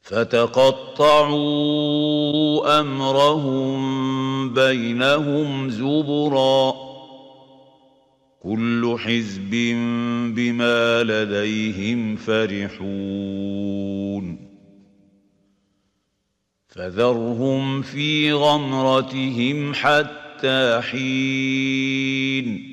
فتقطعوا أمرهم بينهم زبرا كل حزب بما لديهم فرحون فذرهم في غمرتهم حتى حين